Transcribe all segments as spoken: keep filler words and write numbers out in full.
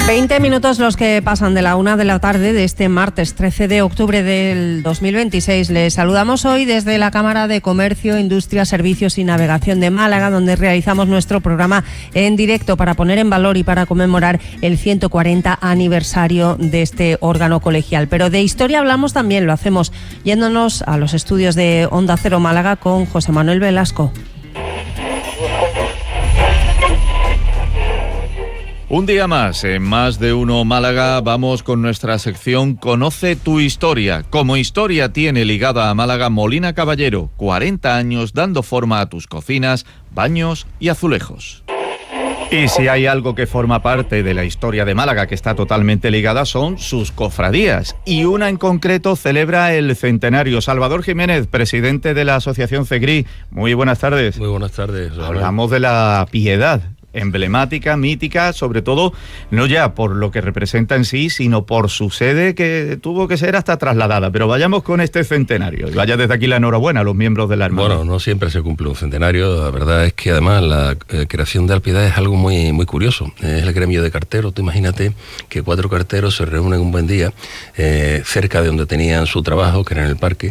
veinte minutos los que pasan de la una de la tarde de este martes trece de octubre del dos mil veintiséis. Les saludamos hoy desde la Cámara de Comercio, Industria, Servicios y Navegación de Málaga, donde realizamos nuestro programa en directo para poner en valor y para conmemorar el ciento cuarenta aniversario de este órgano colegial. Pero de historia hablamos también, lo hacemos yéndonos a los estudios de Onda Cero Málaga con José Manuel Velasco. Un día más, en Más de Uno Málaga, vamos con nuestra sección Conoce tu historia. Como historia tiene ligada a Málaga Molina Caballero, cuarenta años dando forma a tus cocinas, baños y azulejos. Y si hay algo que forma parte de la historia de Málaga que está totalmente ligada son sus cofradías. Y una en concreto celebra el centenario. Salvador Jiménez, presidente de la Asociación CEGRI. Muy buenas tardes. Muy buenas tardes. Hablamos de la Piedad. Emblemática, mítica, sobre todo, no ya por lo que representa en sí, sino por su sede que tuvo que ser hasta trasladada. Pero vayamos con este centenario. Vaya desde aquí la enhorabuena a los miembros de la hermandad. Bueno, no siempre se cumple un centenario. La verdad es que además la eh, creación de Alpiedad es algo muy, muy curioso. Es el gremio de carteros. Tú imagínate que cuatro carteros se reúnen un buen día eh, cerca de donde tenían su trabajo, que era en el parque,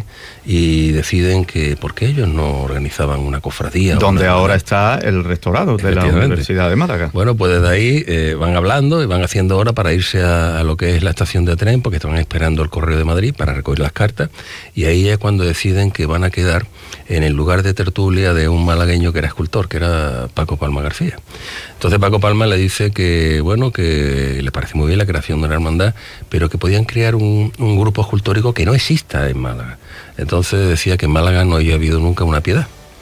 y deciden que por qué ellos no organizaban una cofradía. Donde una ahora está el rectorado de la Universidad de Málaga. Bueno, pues desde ahí eh, van hablando y van haciendo hora para irse a, a lo que es la estación de tren, porque estaban esperando el Correo de Madrid para recoger las cartas, y ahí es cuando deciden que van a quedar en el lugar de tertulia de un malagueño que era escultor, que era Paco Palma García. Entonces Paco Palma le dice que, bueno, que le parece muy bien la creación de una hermandad, pero que podían crear un, un grupo escultórico que no exista en Málaga. Entonces decía que en Málaga no había habido nunca una Piedad.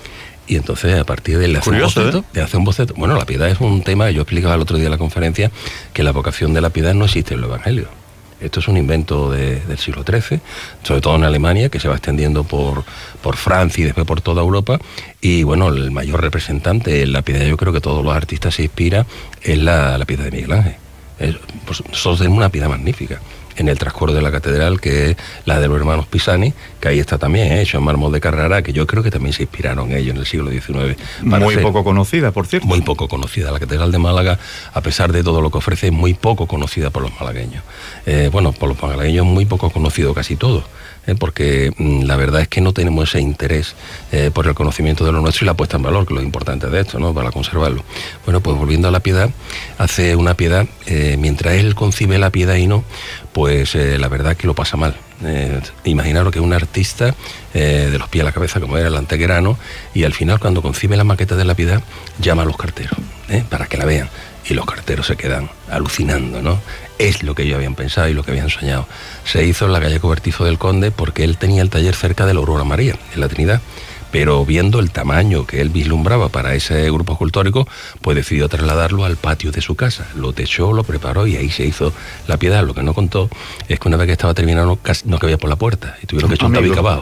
Y entonces, a partir de él, le hace, Curioso, un boceto, ¿eh? le hace un boceto. Bueno, la piedad es un tema, yo explicaba el otro día en la conferencia, que la vocación de la piedad no existe en los evangelios. Esto es un invento de, del siglo trece, sobre todo en Alemania, que se va extendiendo por, por Francia y después por toda Europa. Y bueno, el mayor representante en la piedad, yo creo que todos los artistas se inspiran, es la, la piedad de Miguel Ángel. Es, pues, nosotros tenemos una piedad magnífica en el trascoro de la catedral, que es la de los hermanos Pisani, que ahí está también, ¿eh? Hecho en mármol de Carrara, que yo creo que también se inspiraron ellos en el siglo diecinueve. Muy hacer, poco conocida, por cierto. Muy poco conocida. La catedral de Málaga, a pesar de todo lo que ofrece, es muy poco conocida por los malagueños. Eh, bueno, por los malagueños muy poco conocido casi todo. Eh, porque mmm, la verdad es que no tenemos ese interés eh, por el conocimiento de lo nuestro y la puesta en valor, que es lo importante de esto, ¿no? Para conservarlo. Bueno, pues volviendo a la piedad, hace una piedad, eh, mientras él concibe la piedad y no, pues eh, la verdad que lo pasa mal. Eh, imaginaros que un artista eh, de los pies a la cabeza, como era el Antequerano, y al final cuando concibe la maqueta de la piedad, llama a los carteros, ¿eh? Para que la vean. Y los carteros se quedan alucinando, ¿no? Es lo que ellos habían pensado y lo que habían soñado. Se hizo en la calle Cobertizo del Conde porque él tenía el taller cerca de la Aurora María, en la Trinidad. Pero viendo el tamaño que él vislumbraba para ese grupo escultórico, pues decidió trasladarlo al patio de su casa. Lo techó, lo preparó y ahí se hizo la piedad. Lo que no contó es que una vez que estaba terminado casi no cabía por la puerta y tuvieron que echar un tabique abajo.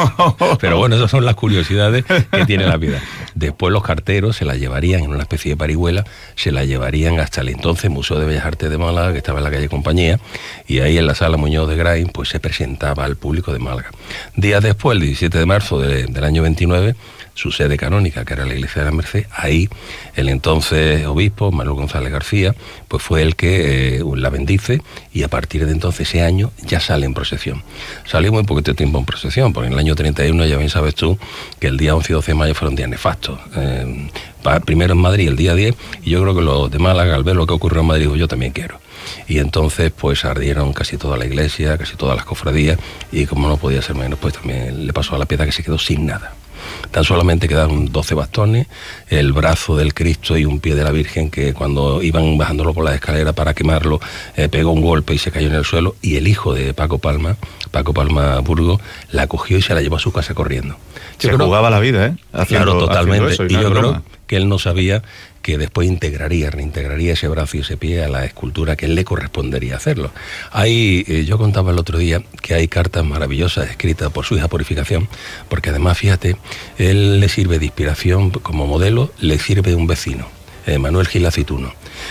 Pero bueno, esas son las curiosidades que tiene la piedad. Después los carteros se la llevarían en una especie de parihuela, se la llevarían hasta el entonces Museo de Bellas Artes de Málaga, que estaba en la calle Compañía, y ahí en la sala Muñoz de Grain pues se presentaba al público de Málaga. Días después, el diecisiete de marzo de, del año veintinueve, su sede canónica, que era la iglesia de la Merced, ahí el entonces obispo, Manuel González García, pues fue el que eh, la bendice, y a partir de entonces, ese año, ya sale en procesión. Salió muy poquito tiempo en procesión, porque en el año treinta y uno, ya bien sabes tú, que el día once y doce de mayo fueron días nefastos. Eh, primero en Madrid, el día diez, y yo creo que los de Málaga, al ver lo que ocurrió en Madrid, digo, yo también quiero. Y entonces pues ardieron casi toda la iglesia, casi todas las cofradías, y como no podía ser menos, pues también le pasó a la piedad, que se quedó sin nada. Tan solamente quedaron doce bastones, el brazo del Cristo y un pie de la Virgen, que cuando iban bajándolo por la escalera para quemarlo, eh, pegó un golpe y se cayó en el suelo, y el hijo de Paco Palma, Paco Palma Burgo, la cogió y se la llevó a su casa corriendo. Yo se creo, jugaba la vida, ¿eh? Haciendo, claro, totalmente. Eso, y, y yo broma. creo que él no sabía que después integraría, reintegraría ese brazo y ese pie a la escultura que él le correspondería hacerlo. Hay, eh, yo contaba el otro día que hay cartas maravillosas escritas por su hija Purificación, porque además, fíjate, él le sirve de inspiración como modelo, le sirve un vecino, eh, Manuel Gil Aceituno,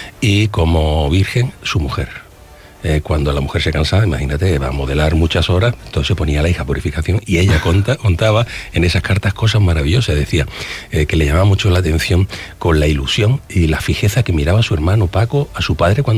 y como virgen, su mujer. Eh, cuando la mujer se cansaba, imagínate, va a modelar muchas horas, entonces se ponía la hija Purificación, y ella conta, contaba en esas cartas cosas maravillosas. Decía eh, que le llamaba mucho la atención con la ilusión y la fijeza que miraba a su hermano Paco, a su padre cuando